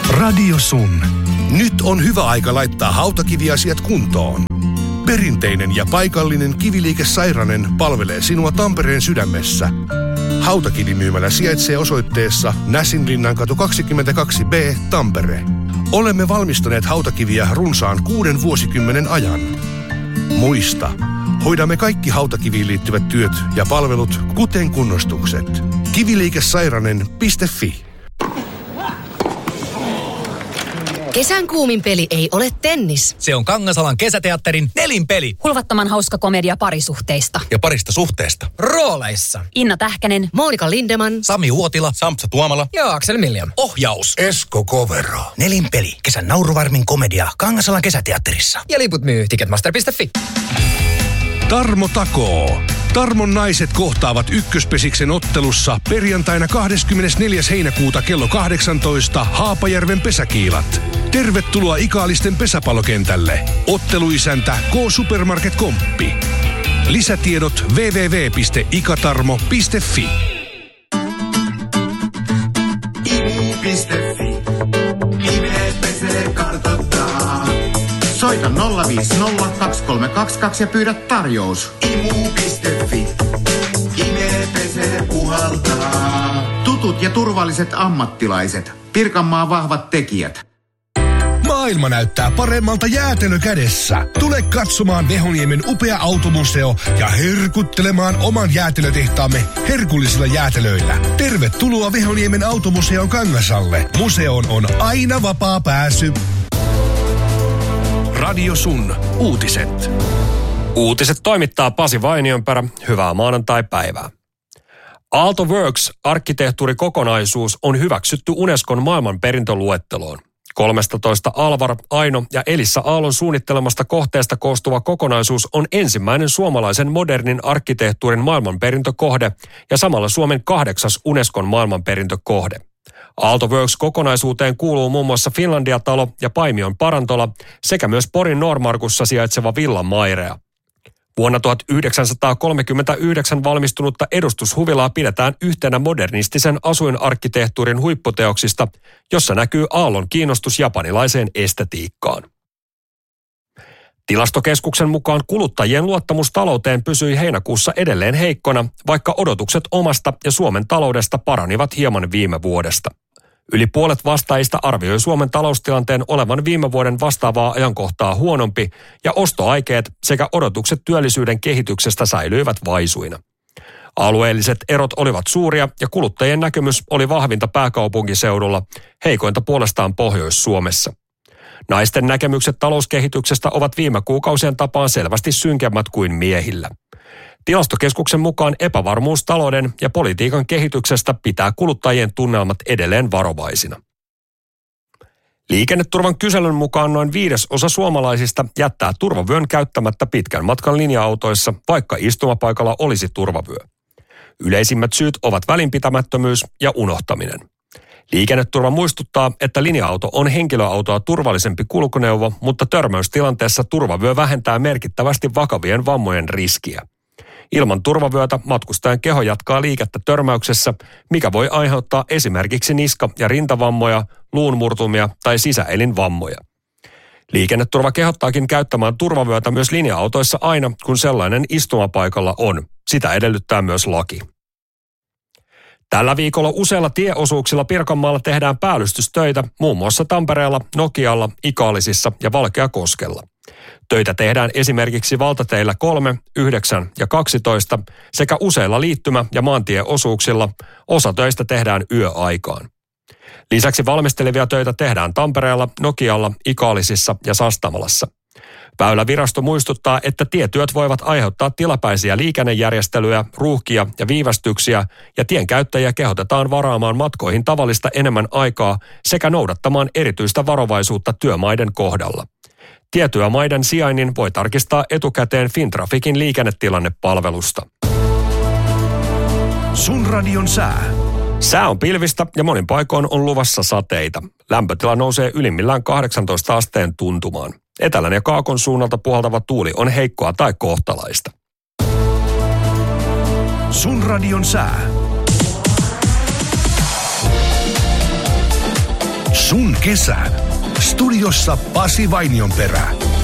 Radio Sun. Nyt on hyvä aika laittaa hautakiviasiat kuntoon. Perinteinen ja paikallinen Kiviliike Sairanen palvelee sinua Tampereen sydämessä. Hautakivimyymälä sijaitsee osoitteessa Näsinlinnankatu 22B, Tampere. Olemme valmistaneet hautakiviä runsaan 6 vuosikymmenen ajan. Muista, hoidamme kaikki hautakiviin liittyvät työt ja palvelut, kuten kunnostukset. Kiviliikesairanen.fi. Kesän kuumin peli ei ole tennis. Se on Kangasalan kesäteatterin Nelinpeli. Hulvattoman hauska komedia parisuhteista. Ja parista suhteesta. Rooleissa Inna Tähkänen, Monika Lindeman, Sami Uotila, Sampsa Tuomala ja Aksel Miljan. Ohjaus Esko Kovero. Nelinpeli. Kesän nauruvarmin komedia Kangasalan kesäteatterissa. Ja liput myy Ticketmaster.fi. Tarmo takoo. Tarmon naiset kohtaavat Ykköspesiksen ottelussa perjantaina 24. heinäkuuta kello 18 Haapajärven pesäkiilat. Tervetuloa Ikaalisten pesäpallokentälle. Otteluisäntä K-Supermarket Komppi. Lisätiedot www.ikatarmo.fi. Imu.fi. Ihminen pesee kartoittaa. Soita 050 2322 ja pyydä tarjous. Imu.fi. Ihminen pesee puhaltaa. Tutut ja turvalliset ammattilaiset. Pirkanmaan vahvat tekijät. Maailma näyttää paremmalta jäätelö kädessä. Tule katsomaan Vehoniemen upea automuseo ja herkuttelemaan oman jäätelötehtaamme herkullisilla jäätelöillä. Tervetuloa Vehoniemen automuseon Kangasalle. Museoon on aina vapaa pääsy. Radio Sun. Uutiset. Uutiset toimittaa Pasi Vainionperä. Hyvää maanantai-päivää. Aalto Works-arkkitehtuurikokonaisuus on hyväksytty Unescon maailmanperintöluetteloon. 13 Alvar, Aino ja Elissa Aallon suunnittelemasta kohteesta koostuva kokonaisuus on ensimmäinen suomalaisen modernin arkkitehtuurin maailmanperintökohde ja samalla Suomen 8. Unescon maailmanperintökohde. Aalto Works-kokonaisuuteen kuuluu muun muassa Finlandia-talo ja Paimion parantola sekä myös Porin Noormarkussa sijaitseva Villa Mairea. Vuonna 1939 valmistunutta edustushuvilaa pidetään yhtenä modernistisen asuinarkkitehtuurin huipputeoksista, jossa näkyy Aallon kiinnostus japanilaiseen estetiikkaan. Tilastokeskuksen mukaan kuluttajien luottamus talouteen pysyi heinäkuussa edelleen heikkona, vaikka odotukset omasta ja Suomen taloudesta paranivat hieman viime vuodesta. Yli puolet vastaajista arvioi Suomen taloustilanteen olevan viime vuoden vastaavaa ajankohtaa huonompi ja ostoaikeet sekä odotukset työllisyyden kehityksestä säilyivät vaisuina. Alueelliset erot olivat suuria ja kuluttajien näkemys oli vahvinta pääkaupunkiseudulla, heikointa puolestaan Pohjois-Suomessa. Naisten näkemykset talouskehityksestä ovat viime kuukausien tapaan selvästi synkemmät kuin miehillä. Tilastokeskuksen mukaan epävarmuus talouden ja politiikan kehityksestä pitää kuluttajien tunnelmat edelleen varovaisina. Liikenneturvan kyselyn mukaan noin 1/5 suomalaisista jättää turvavyön käyttämättä pitkän matkan linja-autoissa, vaikka istumapaikalla olisi turvavyö. Yleisimmät syyt ovat välinpitämättömyys ja unohtaminen. Liikenneturva muistuttaa, että linja-auto on henkilöautoa turvallisempi kulkuneuvo, mutta törmäystilanteessa turvavyö vähentää merkittävästi vakavien vammojen riskiä. Ilman turvavyötä matkustajan keho jatkaa liikettä törmäyksessä, mikä voi aiheuttaa esimerkiksi niska- ja rintavammoja, luunmurtumia tai sisäelinvammoja. Liikenneturva kehottaakin käyttämään turvavyötä myös linja-autoissa aina, kun sellainen istumapaikalla on. Sitä edellyttää myös laki. Tällä viikolla useilla tieosuuksilla Pirkanmaalla tehdään päällystystöitä, muun muassa Tampereella, Nokialla, Ikaalisissa ja Valkeakoskella. Töitä tehdään esimerkiksi valtateillä 3, 9 ja 12 sekä useilla liittymä- ja maantieosuuksilla. Osa töistä tehdään yöaikaan. Lisäksi valmistelevia töitä tehdään Tampereella, Nokialla, Ikaalisissa ja Sastamalassa. Väylävirasto muistuttaa, että tietyöt voivat aiheuttaa tilapäisiä liikennejärjestelyjä, ruuhkia ja viivästyksiä, ja tienkäyttäjiä kehotetaan varaamaan matkoihin tavallista enemmän aikaa sekä noudattamaan erityistä varovaisuutta työmaiden kohdalla. Tietyömaiden sijainnin voi tarkistaa etukäteen Fintraficin liikennetilannepalvelusta. Sun radion sää. Sää on pilvistä ja monin paikoin on luvassa sateita. Lämpötila nousee ylimmillään 18 asteen tuntumaan. Etelän ja kaakon suunnalta puhaltava tuuli on heikkoa tai kohtalaista. Sun radion sää. Sun kesä. Studiossa Pasi Vainionperä.